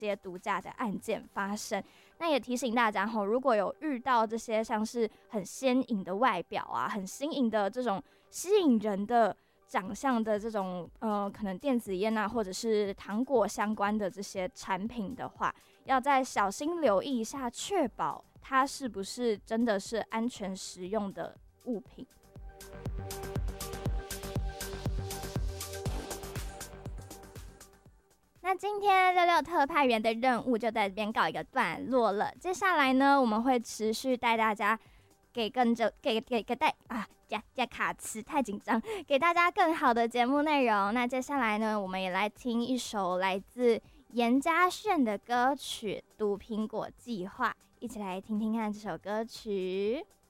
些毒驾的案件发生。那也提醒大家如果有遇到这些像是很鲜颖的外表啊，很新颖的这种吸引人的长相的这种可能电子烟啊，或者是糖果相关的这些产品的话，要再小心留意一下，确保它是不是真的是安全食用的物品。那今天66特派员的任务就在这边告一个段落了。接下来呢，我们会持续带大家给卡词太紧张，给大家更好的节目内容。那接下来呢，我们也来听一首来自严家炫的歌曲《毒苹果计划》，一起来听听看这首歌曲。